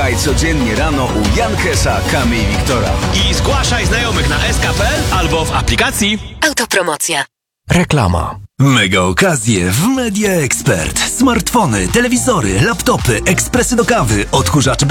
Słuchaj codziennie rano u Jankesa, Kamy i Wiktora. I zgłaszaj znajomych na SK.pl albo w aplikacji. Autopromocja. Reklama. Mega okazje w Media Expert. Smartfony, telewizory, laptopy, ekspresy do kawy, odkurzacze